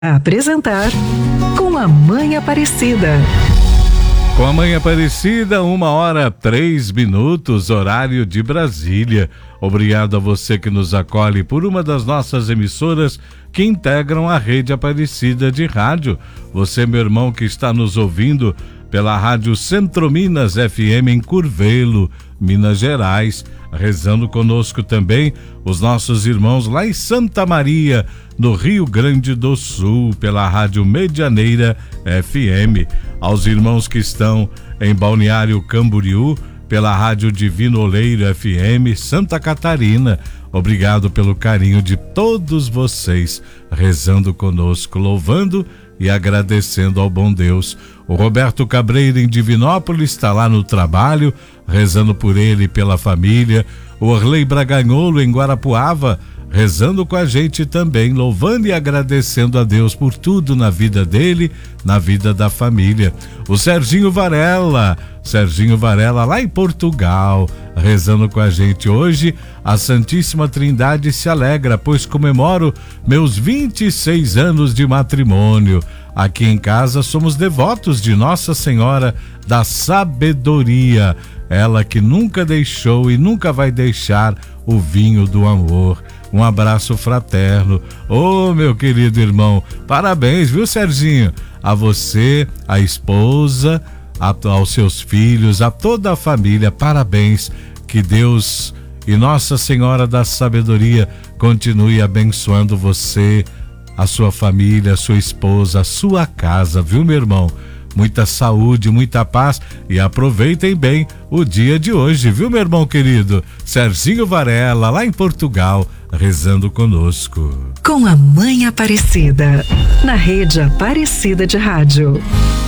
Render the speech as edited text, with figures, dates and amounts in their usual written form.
A apresentar Com a Mãe Aparecida. Com a Mãe Aparecida, 1h03, horário de Brasília. Obrigado a você que nos acolhe por uma das nossas emissoras que integram a rede Aparecida de rádio. Você, meu irmão, que está nos ouvindo pela Rádio Centro Minas FM em Curvelo, Minas Gerais. Rezando conosco também os nossos irmãos lá em Santa Maria, no Rio Grande do Sul, pela Rádio Medianeira FM. Aos irmãos que estão em Balneário Camboriú, pela Rádio Divino Oleiro FM, Santa Catarina. Obrigado pelo carinho de todos vocês, rezando conosco, louvando e agradecendo ao bom Deus. O Roberto Cabreira em Divinópolis está lá no trabalho, rezando por ele e pela família. O Orley Braganholo em Guarapuava, rezando com a gente também, louvando e agradecendo a Deus por tudo na vida dele, na vida da família. O Serginho Varela lá em Portugal, rezando com a gente hoje. A Santíssima Trindade se alegra, pois comemoro meus 26 anos de matrimônio. Aqui em casa somos devotos de Nossa Senhora da Sabedoria, ela que nunca deixou e nunca vai deixar o vinho do amor. Um abraço fraterno. Ô, meu querido irmão, parabéns, viu, Serginho? A você, a esposa, aos seus filhos, a toda a família, parabéns. Que Deus e Nossa Senhora da Sabedoria continue abençoando você, a sua família, a sua esposa, a sua casa, viu, meu irmão? Muita saúde, muita paz e aproveitem bem o dia de hoje, viu, meu irmão querido? Serginho Varela, lá em Portugal, rezando conosco. Com a Mãe Aparecida, na rede Aparecida de Rádio.